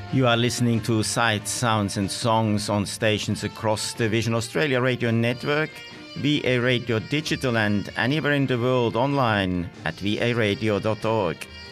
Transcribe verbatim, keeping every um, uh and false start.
You are listening to Sights, Sounds and Songs on stations across the Vision Australia Radio Network, V A Radio Digital and anywhere in the world online at v a radio dot org.